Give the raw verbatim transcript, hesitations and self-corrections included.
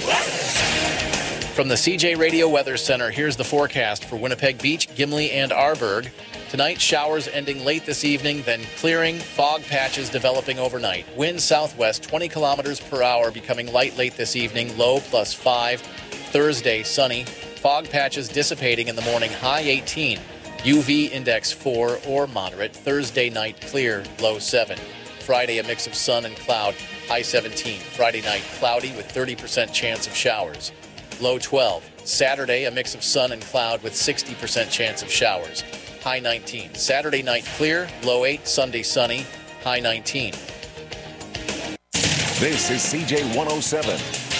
From the C J Radio Weather Center, here's the forecast for Winnipeg Beach, Gimli, and Arborg. Tonight, showers ending late this evening, then clearing, fog patches developing overnight. Wind southwest twenty kilometers per hour, becoming light late this evening, low plus five. Thursday, sunny, fog patches dissipating in the morning, high eighteen. U V index four or moderate. Thursday night, clear, low seven. Friday, a mix of sun and cloud, high seventeen. Friday night, cloudy with thirty percent chance of showers, low twelve. Saturday, a mix of sun and cloud with sixty percent chance of showers, high nineteen. Saturday night, clear, low eight. Sunday, sunny, high nineteen. This is C J one oh seven.